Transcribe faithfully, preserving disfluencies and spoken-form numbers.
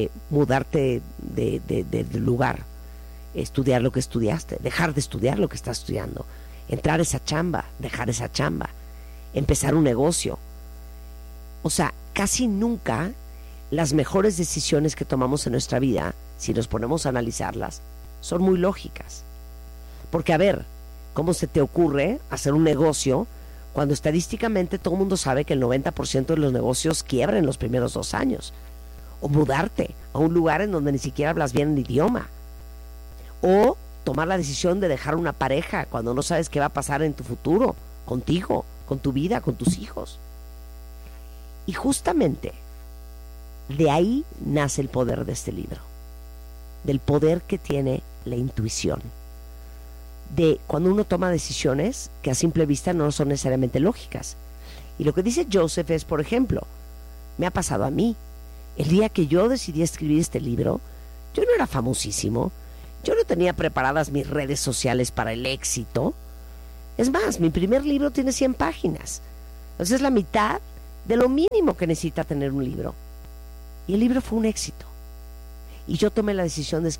mudarte de, de, de, de lugar, estudiar lo que estudiaste, dejar de estudiar lo que estás estudiando, entrar a esa chamba, dejar esa chamba, empezar un negocio. O sea, casi nunca las mejores decisiones que tomamos en nuestra vida, si nos ponemos a analizarlas, son muy lógicas. Porque, a ver, ¿cómo se te ocurre hacer un negocio cuando estadísticamente todo el mundo sabe que el noventa por ciento de los negocios quiebran en los primeros dos años? O mudarte a un lugar en donde ni siquiera hablas bien el idioma. O tomar la decisión de dejar una pareja cuando no sabes qué va a pasar en tu futuro, contigo, con tu vida, con tus hijos. Y justamente de ahí nace el poder de este libro, del poder que tiene la intuición, de cuando uno toma decisiones que a simple vista no son necesariamente lógicas. Y lo que dice Joseph es, por ejemplo, me ha pasado a mí. El día que yo decidí escribir este libro, yo no era famosísimo, yo no tenía preparadas mis redes sociales para el éxito. Es más, mi primer libro tiene cien páginas. Entonces es la mitad de lo mínimo que necesita tener un libro. Y el libro fue un éxito. Y yo tomé la decisión de escribir